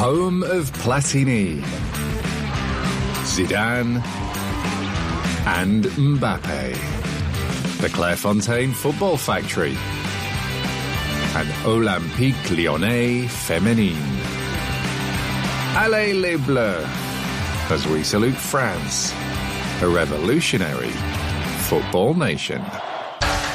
home of Platini, Zidane and Mbappe, the Clairefontaine Football Factory, and Olympique Lyonnais Féminine. Allez les Bleus, as we salute France, a revolutionary football nation.